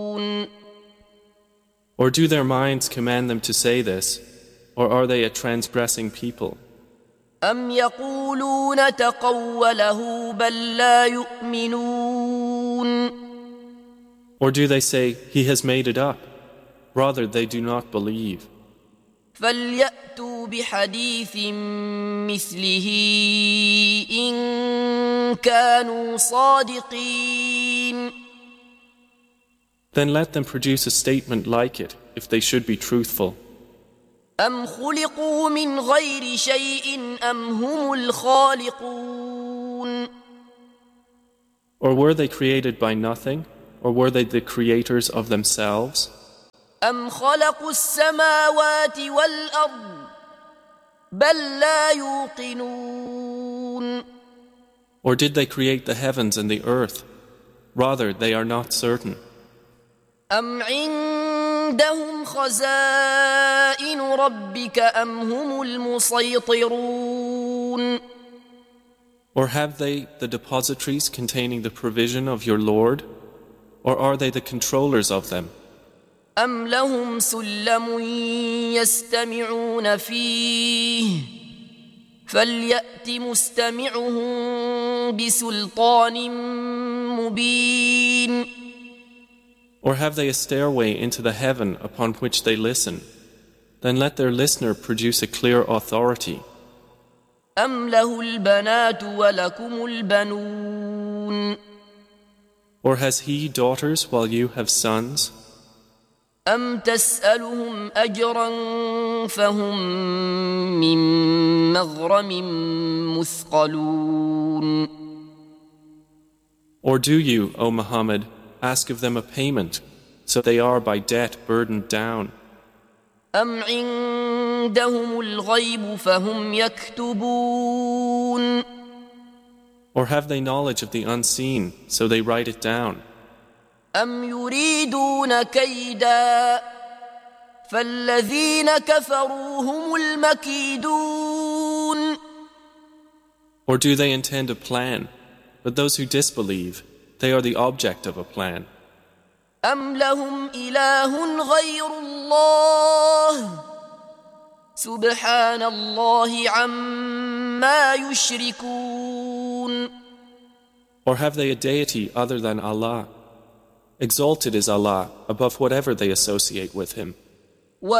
Or do their minds command them to say this, or are they a transgressing people? أم يقولون تقوله بل لا يؤمنون Or do they say, he has made it up? Rather, they do not believe. فليأتوا بحديث مثله إن كانوا صادقين. Then let them produce a statement like it, if they should be truthful. أم خلقوا من غير شيء أم هم الخالقون. Or were they created by nothing? Or were they the creators of themselves? أم خلقوا السماوات والأرض بل لا يوقنون. Or did they create the heavens and the earth? Rather, they are not certain. أم عندهم خزائن ربك أم هم المسيطرون. Or have they the depositories containing the provision of your Lord? Or are they the controllers of them? أم لهم سلم يستمعون فيه فليأت مستمعهم بسلطان مبين. Or have they a stairway into the heaven upon which they listen? Then let their listener produce a clear authority. أم له البنات ولكم البنون. Or has he daughters while you have sons? أم تسألهم أجرا فهم من مغرم مثقلون. Or do you, O Muhammad, ask of them a payment, so they are by debt burdened down? أم عندهم الغيب فهم يكتبون. Or have they knowledge of the unseen, so they write it down? أم يريدون كيدا فالذين كفروا هم المكيدون. Or do they intend a plan, but those who disbelieve, they are the object of a plan? أم لهم إله غير الله سبحان الله عما يشركون. Or have they a deity other than Allah? Exalted is Allah above whatever they associate with Him.